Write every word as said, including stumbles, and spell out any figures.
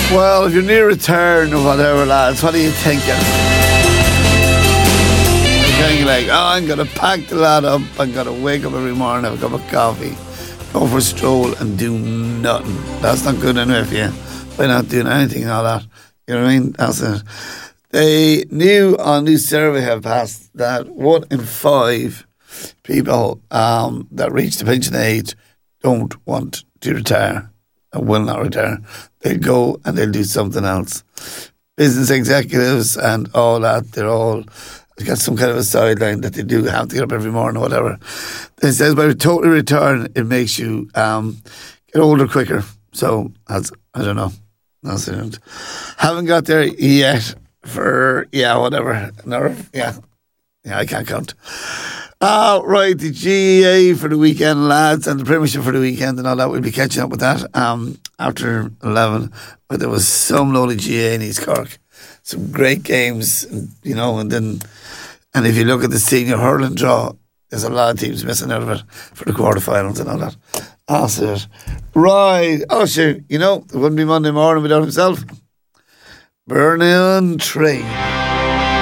Well, if you're near return or whatever, lads, what are you thinking? You're going like, oh, I'm going to pack the lad up. I'm going to wake up every morning, have a cup of coffee, go for a stroll and do nothing. That's not good enough for you. By not doing anything and all that. You know what I mean? That's it. They new a new survey have passed that one in five people um, that reach the pension age don't want to retire and will not retire. They'll go and they'll do something else. Business executives and all that, they're all got some kind of a sideline that they do have to get up every morning or whatever. It says by total return, it makes you um, get older quicker. So, that's, I don't know. That's it. Haven't got there yet for, yeah, whatever. Another, yeah. Yeah, I can't count. Uh, right, the G A A for the weekend, lads, and the Premiership for the weekend and all that. We'll be catching up with that um, after eleven. But there was some lovely G A A in East Cork. Some great games, you know, and then, and if you look at the senior hurling draw, there's a lot of teams missing out of it for the quarterfinals and all that. That's it. Right. Oh, sure. You know, it wouldn't be Monday morning without himself. Burning Train.